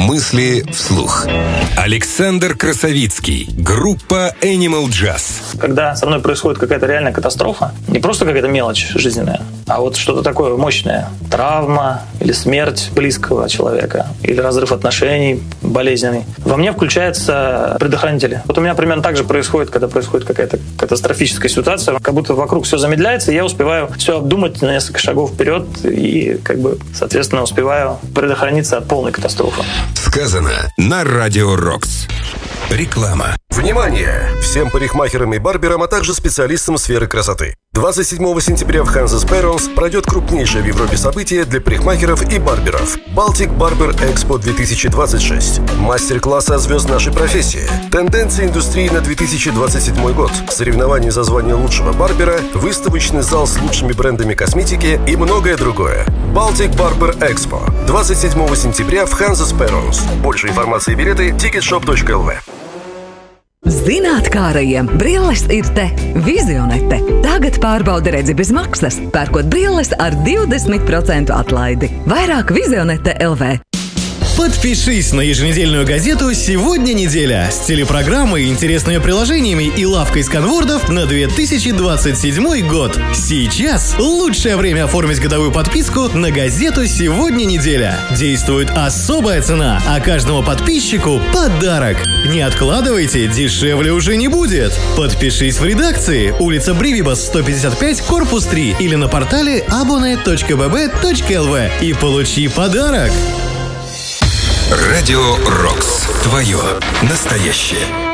Мысли вслух. Александр Красовицкий. Группа Animal Jazz. Когда со мной происходит какая-то реальная катастрофа, не просто какая-то мелочь жизненная, а вот что-то такое мощное. Травма или смерть близкого человека, или разрыв отношений болезненный. Во мне включаются предохранители. Вот у меня примерно так же происходит, когда происходит какая-то катастрофическая ситуация. Как будто вокруг все замедляется, и я успеваю все обдумать на несколько шагов вперед и, соответственно, успеваю предохраниться от полной катастрофы. Сказано на Радио Рокс. Реклама. Внимание! Всем парикмахерам и барберам, а также специалистам сферы красоты. 27 сентября в Hansa Sparrows пройдет крупнейшее в Европе событие для парикмахеров и барберов – Baltic Barber Expo 2026. Мастер-классы о звезд нашей профессии, тенденции индустрии на 2027 год, соревнования за звание лучшего барбера, выставочный зал с лучшими брендами косметики и многое другое. Baltic Barber Expo 27 сентября в Hansa Sparrows. Больше информации и билеты ticketshop.lv. Zinātkārajiem brilles ir te. Vizionete. Tagad pārbaudi redzi bez maksas, pērkot brilles ar 20% atlaidi. Vairāk Vizionete LV. Подпишись на еженедельную газету «Сегодня неделя» с телепрограммой, интересными приложениями и лавкой сканвордов на 2027 год. Сейчас лучшее время оформить годовую подписку на газету «Сегодня неделя». Действует особая цена, а каждому подписчику подарок. Не откладывайте, дешевле уже не будет. Подпишись в редакции, улица Бривибас, 155, корпус 3 или на портале abone.bb.lv и получи подарок. Радио Рокс. Твое настоящее.